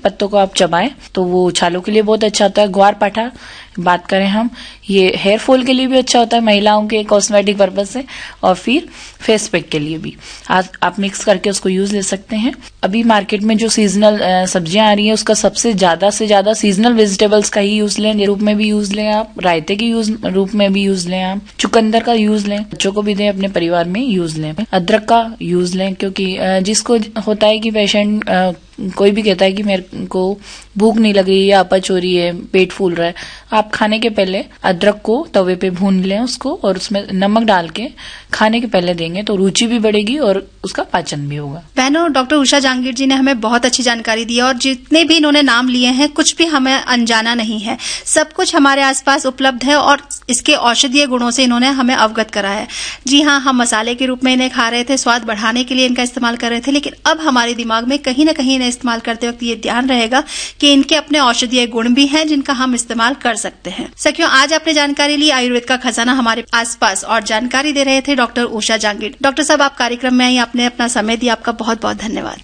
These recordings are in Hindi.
पत्तों को आप चबाएं तो वो छालों के लिए बहुत अच्छा होता है। ग्वार पाठा बात करें हम, ये हेयर फॉल के लिए भी अच्छा होता है महिलाओं के कॉस्मेटिक पर्पज से, और फिर फेस पैक के लिए भी आप मिक्स करके उसको यूज ले सकते हैं। अभी मार्केट में जो सीजनल सब्जियां आ रही हैं उसका सबसे ज्यादा से ज्यादा सीजनल वेजिटेबल्स का ही यूज लें, रूप में भी यूज लें, आप रायते के रूप में भी यूज लें, आप चुकंदर का यूज लें, बच्चों को भी दें, अपने परिवार में यूज लें। अदरक का यूज लें, क्योंकि जिसको होता है कि पेशेंट कोई भी कहता है कि मेरे को भूख नहीं लग रही या अपच हो रही है, पेट फूल रहा है, आप खाने के पहले अदरक को तवे पे भून लें उसको, और उसमें नमक डाल के खाने के पहले देंगे तो रुचि भी बढ़ेगी और उसका पाचन भी होगा। बहनों, डॉक्टर उषा जहांगीर जी ने हमें बहुत अच्छी जानकारी दी है और जितने भी इन्होंने नाम लिए हैं कुछ भी हमें अनजाना नहीं है, सब कुछ हमारे आसपास उपलब्ध है और इसके औषधीय गुणों से इन्होंने हमें अवगत कराया है। जी हाँ, हम मसाले के रूप में इन्हें खा रहे थे, स्वाद बढ़ाने के लिए इनका इस्तेमाल कर रहे थे, लेकिन अब हमारे दिमाग में कहीं न कहीं इन्हें इस्तेमाल करते वक्त ये ध्यान रहेगा कि इनके अपने औषधीय गुण भी हैं जिनका हम इस्तेमाल कर सकते हैं। सखियों, आज आपने जानकारी ली आयुर्वेद का खजाना हमारे आसपास, और जानकारी दे रहे थे डॉक्टर उषा जहांगीर। डॉक्टर साहब, आप कार्यक्रम में आई, आपने अपना समय दिया, आपका बहुत बहुत धन्यवाद।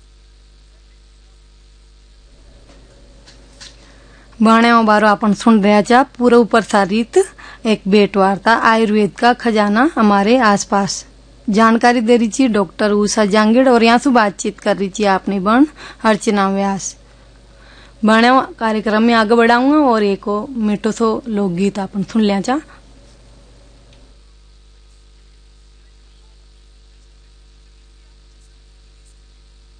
बाण्या बारो आपण सुन रहा पूरा प्रसारित एक भेंट वार्ता आयुर्वेद का खजाना हमारे आसपास। जानकारी दे रही थी डॉक्टर उषा जहांगीर और यहाँ से बातचीत कर रही थी आपने बहन अर्चना व्यास। बाण्या कार्यक्रम में आगे बढ़ाऊंगा और एक मीठो सो लोकगीत अपन सुन लिया।